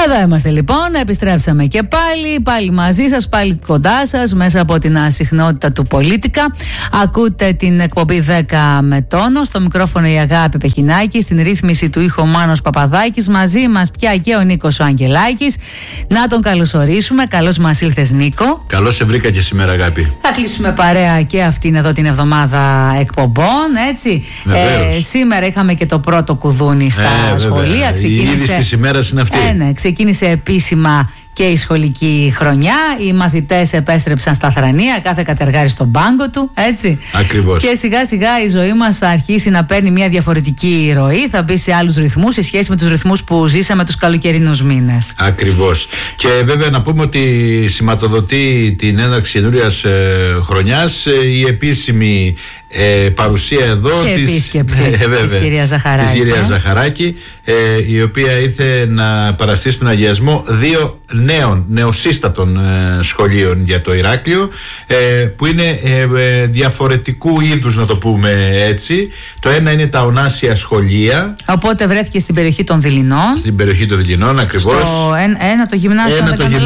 Εδώ είμαστε λοιπόν, επιστρέψαμε και πάλι μαζί σας, πάλι κοντά σας, μέσα από την ασυχνότητα του Πολίτικα. Ακούτε την εκπομπή 10 με τόνο, στο μικρόφωνο η Αγάπη Πεχινάκη, στην ρύθμιση του ήχου Μάνος Παπαδάκης, μαζί μας πια και ο Νίκος ο Αγγελάκης. Να τον καλωσορίσουμε, καλώς μας ήλθες Νίκο. Καλώς σε βρήκα και σήμερα Αγάπη. Θα κλείσουμε παρέα και αυτήν εδώ την εβδομάδα εκπομπών, έτσι. Σήμερα είχαμε και το πρώτο κουδούνι στα σχολεία. Η είδηση της ημέρας είναι αυτή. Ναι, ξεκίνησε επίσημα και η σχολική χρονιά. Οι μαθητές επέστρεψαν στα θρανία, κάθε κατεργάρι στον πάγκο του, έτσι. Ακριβώς. Και σιγά σιγά η ζωή μας θα αρχίσει να παίρνει μια διαφορετική ροή, θα μπει σε άλλους ρυθμούς σε σχέση με τους ρυθμούς που ζήσαμε τους καλοκαιρινούς μήνες. Ακριβώς. Και βέβαια να πούμε ότι σηματοδοτεί την έναρξη καινούριας χρονιάς η επίσημη παρουσία εδώ και επίσκεψη της κυρίας Ζαχαράκη, η οποία ήρθε να παραστήσει τον αγιασμό δύο νεοσύστατων σχολείων για το Ηράκλειο, που είναι διαφορετικού είδους, να το πούμε έτσι. Το ένα είναι τα ονάσια σχολεία. Οπότε βρέθηκε στην περιοχή των Δειλινών. Στην περιοχή των Δειλινών, ακριβώς. Ένα το γυμνάσιο.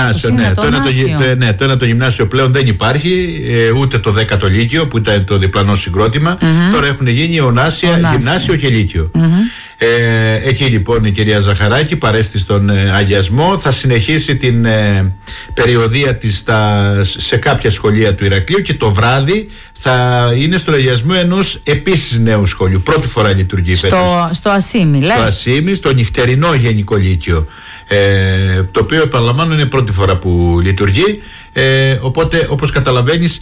Το ένα το γυμνάσιο πλέον δεν υπάρχει, ούτε το 10ο Λύκειο που ήταν το διπλανό συγκρότημα. Τώρα έχουν γίνει ονάσια, γυμνάσιο και Λύκειο. Εκεί λοιπόν η κυρία Ζαχαράκη παρέστη στον αγιασμό. Θα συνεχίσει την περιοδεία της σε κάποια σχολεία του Ηρακλείου και το βράδυ θα είναι στον αγιασμό ενός επίσης νέου σχολείου. Πρώτη φορά λειτουργεί στο Ασίμι, στο Ασίμι, στο νυχτερινό Γενικό Λύκειο, το οποίο επαναλαμβάνω είναι πρώτη φορά που λειτουργεί. Οπότε όπως καταλαβαίνεις,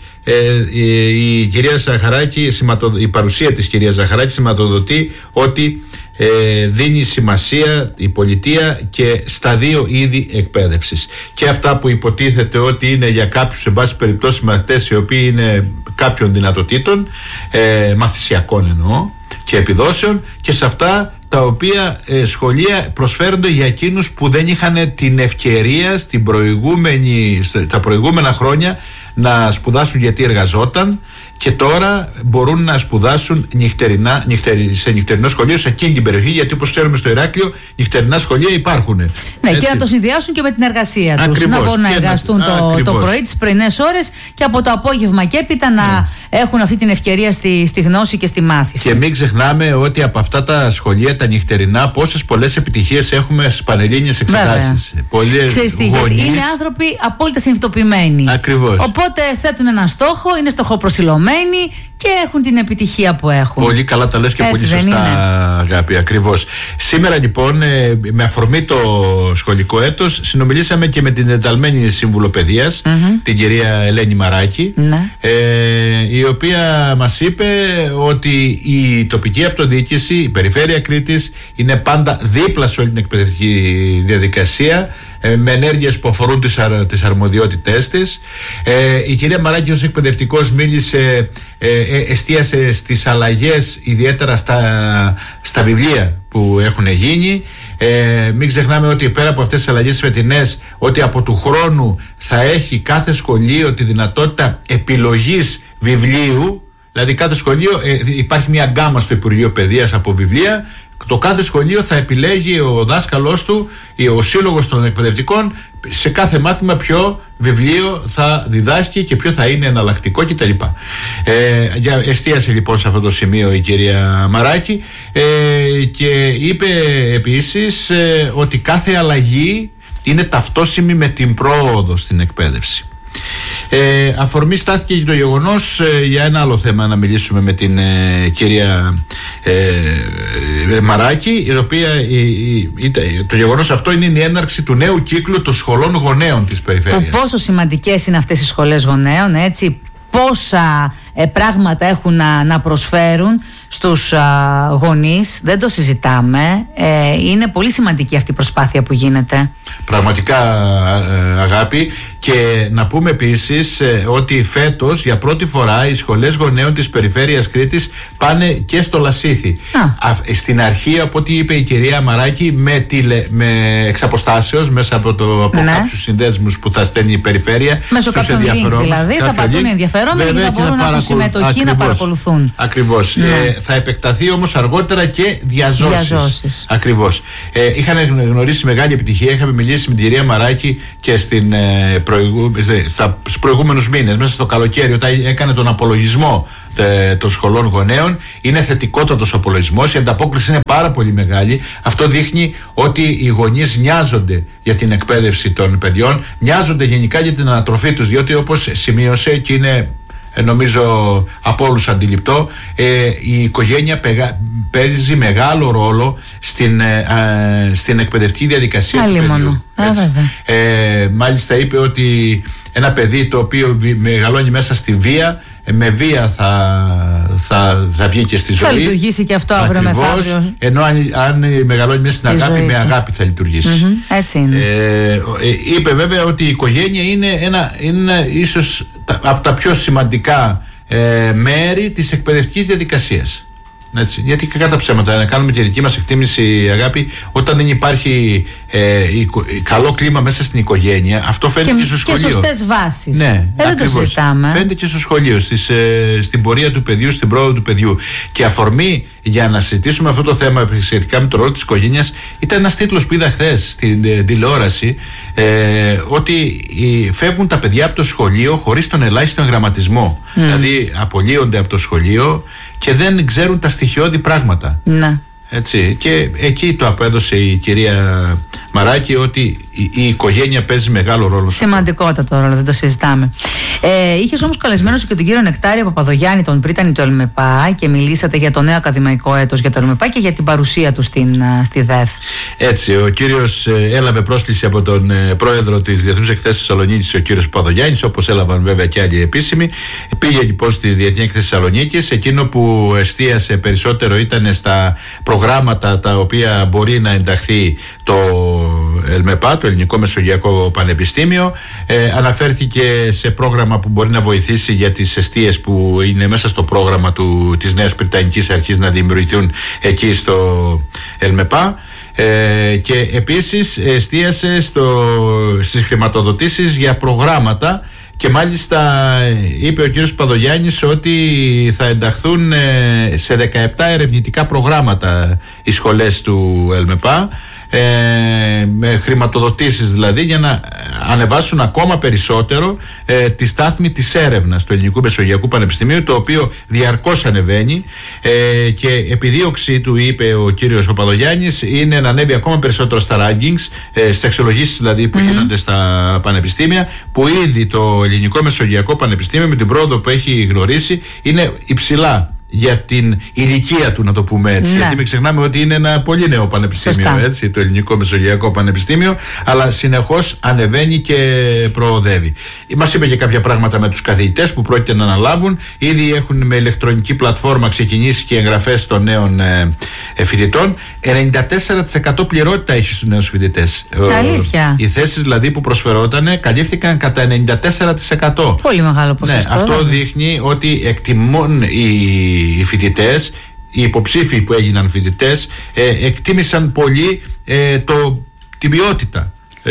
η κυρία Ζαχαράκη, η παρουσία της κυρίας Ζαχαράκη σηματοδοτεί ότι δίνει σημασία η πολιτεία και στα δύο είδη εκπαίδευσης. Και αυτά που υποτίθεται ότι είναι για κάποιους, σε βάση περιπτώσει, μαθητές οι οποίοι είναι κάποιων δυνατοτήτων, μαθησιακών εννοώ, και επιδόσεων, και σε αυτά τα οποία σχολεία προσφέρονται για εκείνους που δεν είχαν την ευκαιρία τα προηγούμενα χρόνια να σπουδάσουν γιατί εργαζόταν και τώρα μπορούν να σπουδάσουν σε νυχτερινό σχολείο σε εκείνη την περιοχή, γιατί όπως ξέρουμε στο Ηράκλειο νυχτερινά σχολεία υπάρχουν. Ναι, έτσι. Και να το συνδυάσουν και με την εργασία τους. Ακριβώς. Να μπορούν να εργαστούν το πρωί, τις πρωινές ώρες, και από το απόγευμα και έπειτα να έχουν αυτή την ευκαιρία στη γνώση και στη μάθηση. Και μην ξεχνάμε ότι από αυτά τα σχολεία τα νυχτερινά πόσες πολλές επιτυχίες έχουμε στις πανελλήνιες εξετάσεις. Ξέρεις τι, γιατί είναι άνθρωποι απόλυτα συνειδητοποιημένοι. Ακριβώς. Οπότε θέτουν ένα στόχο, είναι στοχοπροσιλωμένοι και έχουν την επιτυχία που έχουν. Πολύ καλά τα λες και έτσι, πολύ σωστά, Αγάπη, ακριβώς. Σήμερα λοιπόν, με αφορμή το σχολικό έτος, συνομιλήσαμε και με την ενταλμένη σύμβουλο παιδείας, την κυρία Ελένη Μαράκη, η οποία μας είπε ότι η τοπική αυτοδιοίκηση, η περιφέρεια Κρήτης, είναι πάντα δίπλα σε όλη την εκπαιδευτική διαδικασία, με ενέργειες που αφορούν τις αρμοδιότητές της. Η κυρία Μαράκη ως εκπαιδευτικός εστίασε στις αλλαγές, ιδιαίτερα στα βιβλία που έχουν γίνει. Μην ξεχνάμε ότι πέρα από αυτές τις αλλαγές φετινές, ότι από του χρόνου θα έχει κάθε σχολείο τη δυνατότητα επιλογής βιβλίου. Δηλαδή κάθε σχολείο, υπάρχει μια γκάμα στο Υπουργείο Παιδείας από βιβλία. Το κάθε σχολείο θα επιλέγει ο δάσκαλός του ή ο σύλλογος των εκπαιδευτικών σε κάθε μάθημα ποιο βιβλίο θα διδάσκει και ποιο θα είναι εναλλακτικό κτλ. Εστίασε λοιπόν σε αυτό το σημείο η κυρία Μαράκη, και είπε επίσης ότι κάθε αλλαγή είναι ταυτόσιμη με την πρόοδο στην εκπαίδευση. Αφορμή στάθηκε και το γεγονός, για ένα άλλο θέμα να μιλήσουμε με την κυρία Μαράκη, η οποία το γεγονός αυτό είναι η έναρξη του νέου κύκλου των σχολών γονέων της περιφέρειας. Πόσο σημαντικές είναι αυτές οι σχολές γονέων, έτσι, πόσα πράγματα έχουν να προσφέρουν στους γονείς, δεν το συζητάμε. Είναι πολύ σημαντική αυτή η προσπάθεια που γίνεται. Πραγματικά, Αγάπη, και να πούμε επίσης ότι φέτος για πρώτη φορά οι σχολές γονέων της περιφέρειας Κρήτης πάνε και στο Λασίθι. Στην αρχή, από ό,τι είπε η κυρία Μαράκη, με εξαποστάσεως, μέσα από κάποιους συνδέσμους που θα στέλνει η περιφέρεια, μέσω κάποιων link δηλαδή, θα πατούν οι ενδιαφερόμενοι ενδιαφερόμενοι θα μπορούν από συμμετοχή να παρακολουθούν. Ακριβώς. Θα επεκταθεί όμως αργότερα και διαζώσεις. Ακριβώς. Είχαν γνωρίσει μεγάλη επιτυχία. Είχαμε μιλήσει με την κυρία Μαράκη και στους προηγούμενους μήνες, μέσα στο καλοκαίρι, όταν έκανε τον απολογισμό των σχολών γονέων. Είναι θετικότατος ο απολογισμός. Η ανταπόκριση είναι πάρα πολύ μεγάλη. Αυτό δείχνει ότι οι γονείς νοιάζονται για την εκπαίδευση των παιδιών, νοιάζονται γενικά για την ανατροφή τους, διότι όπως σημείωσε και είναι νομίζω από όλους αντιληπτό, η οικογένεια παίζει μεγάλο ρόλο στην εκπαιδευτική διαδικασία του παιδιού. Μάλιστα είπε ότι ένα παιδί το οποίο μεγαλώνει μέσα στη βία, με βία θα βγει και στη ζωή. Θα λειτουργήσει και αυτό αύριο μεθαύριο. Ενώ αν μεγαλώνει μέσα στην αγάπη, με αγάπη θα λειτουργήσει. Έτσι είναι. Είπε βέβαια ότι η οικογένεια είναι ίσως από τα πιο σημαντικά μέρη της εκπαιδευτικής διαδικασίας. Έτσι. Γιατί κατά ψέματα, να κάνουμε τη δική μας εκτίμηση, αγάπη, όταν δεν υπάρχει καλό κλίμα μέσα στην οικογένεια, αυτό φαίνεται και στο σχολείο. Και σωστές βάσεις. Ναι, δεν το συζητάμε. Φαίνεται και στο σχολείο, στην πορεία του παιδιού, στην πρόοδο του παιδιού. Και αφορμή για να συζητήσουμε αυτό το θέμα σχετικά με το ρόλο της οικογένειας ήταν ένας τίτλος που είδα χθες στην τηλεόραση, ότι φεύγουν τα παιδιά από το σχολείο χωρίς τον ελάχιστο εγγραμματισμό. Δηλαδή απολύονται από το σχολείο και δεν ξέρουν τα στοιχειώδη πράγματα. Ναι. Έτσι. Και εκεί το απέδωσε η κυρία Μαράκη, ότι η οικογένεια παίζει μεγάλο ρόλο. Σημαντικότατο ρόλο, δεν το συζητάμε. Είχες όμως καλεσμένος και τον κύριο Νεκτάριο Παπαδογιάννη, τον πρίτανη του ΕΛΜΕΠΑ, και μιλήσατε για το νέο ακαδημαϊκό έτος για το ΕΛΜΕΠΑ και για την παρουσία του στη ΔΕΘ. Έτσι, ο κύριος έλαβε πρόσκληση από τον πρόεδρο της Διεθνούς Εκθέσεως Θεσσαλονίκης, ο κύριος Παπαδογιάννης, όπως έλαβαν βέβαια και άλλοι επίσημοι. Πήγε λοιπόν στη Διεθνή Εκθέση Θεσσαλονίκης. Εκείνο που εστίασε περισσότερο ήταν στα προγράμματα τα οποία μπορεί να ενταχθεί το ΕΛΜΕΠΑ, το Ελληνικό Μεσογειακό Πανεπιστήμιο. Αναφέρθηκε σε πρόγραμμα που μπορεί να βοηθήσει για τις εστίες που είναι μέσα στο πρόγραμμα της Νέας Πριτανικής Αρχής να δημιουργηθούν εκεί στο ΕΛΜΕΠΑ. Και επίσης εστίασε στις χρηματοδοτήσεις για προγράμματα. Και μάλιστα είπε ο κύριος Παδογιάννης ότι θα ενταχθούν σε 17 ερευνητικά προγράμματα οι σχολές του ΕΛΜΕΠΑ, με χρηματοδοτήσεις δηλαδή, για να ανεβάσουν ακόμα περισσότερο τη στάθμη της έρευνας του Ελληνικού Μεσογειακού Πανεπιστημίου, το οποίο διαρκώς ανεβαίνει, και επιδίωξη του, είπε ο κύριος Παπαδογιάννης, είναι να ανέβει ακόμα περισσότερο στα rankings, στις αξιολογήσεις δηλαδή που γίνονται στα πανεπιστήμια, που ήδη το Ελληνικό Μεσογειακό Πανεπιστήμιο με την πρόοδο που έχει γνωρίσει είναι υψηλά για την ηλικία του, να το πούμε έτσι. Ναι. Γιατί μην ξεχνάμε ότι είναι ένα πολύ νέο πανεπιστήμιο, έτσι, το Ελληνικό Μεσογειακό Πανεπιστήμιο, αλλά συνεχώς ανεβαίνει και προοδεύει. Μας είπε και κάποια πράγματα με τους καθηγητές που πρόκειται να αναλάβουν. Ήδη έχουν με ηλεκτρονική πλατφόρμα ξεκινήσει και εγγραφές των νέων φοιτητών. 94% πληρότητα έχει στους νέους φοιτητές. Αλήθεια. Οι θέσεις δηλαδή που προσφερόταν καλύφθηκαν κατά 94%. Πολύ μεγάλο ποσοστό. Ναι, αυτό δείχνει ότι εκτιμούν οι φοιτητές, οι υποψήφοι που έγιναν φοιτητές, εκτίμησαν πολύ την ποιότητα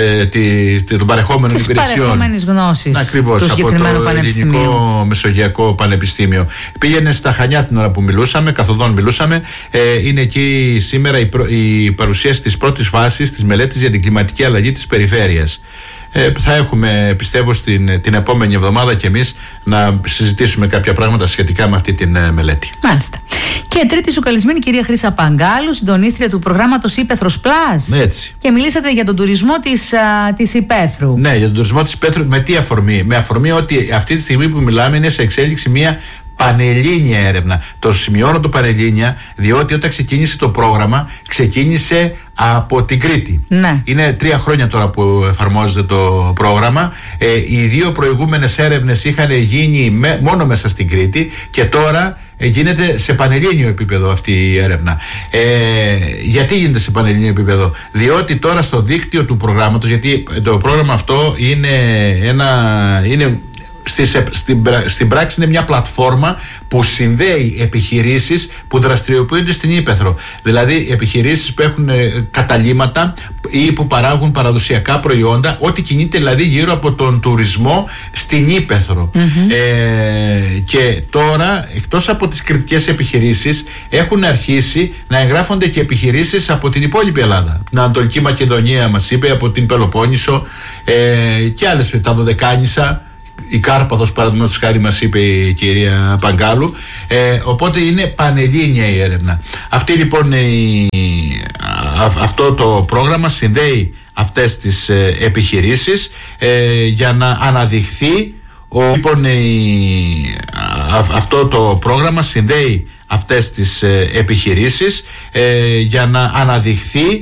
των παρεχόμενων υπηρεσιών. Τις παρεχόμενες γνώσεις. Ακριβώς, του συγκεκριμένου από το πανεπιστημίου. Ελληνικό Μεσογειακό Πανεπιστήμιο. Πήγαινε στα Χανιά την ώρα που μιλούσαμε, καθοδόν μιλούσαμε. Είναι εκεί σήμερα η παρουσίαση της πρώτης φάσης της μελέτης για την κλιματική αλλαγή της περιφέρειας. Θα έχουμε, πιστεύω, την επόμενη εβδομάδα και εμείς να συζητήσουμε κάποια πράγματα σχετικά με αυτή την μελέτη. Μάλιστα. Και τρίτη σου καλεσμένη, κυρία Χρύσα Παγκάλου, συντονίστρια του προγράμματος Ύπεθρος Plus. Έτσι. Και μιλήσατε για τον τουρισμό της Ύπεθρου. Ναι, για τον τουρισμό της Ύπεθρου. Με τι αφορμή? Με αφορμή ότι αυτή τη στιγμή που μιλάμε είναι σε εξέλιξη μια πανελλήνια έρευνα. Το σημειώνω το πανελλήνια, διότι όταν ξεκίνησε το πρόγραμμα, ξεκίνησε από την Κρήτη. Ναι. Είναι 3 χρόνια τώρα που εφαρμόζεται το πρόγραμμα. Οι 2 προηγούμενες έρευνες είχαν γίνει μόνο μέσα στην Κρήτη, και τώρα γίνεται σε πανελλήνιο επίπεδο αυτή η έρευνα. Γιατί γίνεται σε πανελλήνιο επίπεδο? Διότι τώρα στο δίκτυο του προγράμματος, γιατί το πρόγραμμα αυτό είναι στην πράξη είναι μια πλατφόρμα που συνδέει επιχειρήσεις που δραστηριοποιούνται στην Ύπαιθρο. Δηλαδή επιχειρήσεις που έχουν καταλύματα ή που παράγουν παραδοσιακά προϊόντα, ό,τι κινείται δηλαδή γύρω από τον τουρισμό στην Ύπαιθρο. Και τώρα, εκτός από τις κριτικές επιχειρήσεις, έχουν αρχίσει να εγγράφονται και επιχειρήσεις από την υπόλοιπη Ελλάδα. Την Ανατολική Μακεδονία μας είπε, από την Πελοπόννησο και άλλες, τα Δωδεκάνησα. Η Κάρπαθος, παραδείγματος χάρη, μας είπε η κυρία Παγκάλου. Οπότε είναι πανελλήνια η έρευνα. Αυτή λοιπόν αυτό το πρόγραμμα συνδέει αυτές τις επιχειρήσεις για να αναδειχθεί αυτό το πρόγραμμα συνδέει αυτές τις επιχειρήσεις για να αναδειχθεί